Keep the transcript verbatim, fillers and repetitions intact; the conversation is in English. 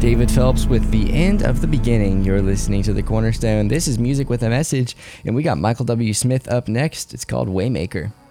David Phelps with The End of the Beginning. You're listening to The Cornerstone. This is Music with a Message, and we got Michael W. Smith up next. It's called Waymaker.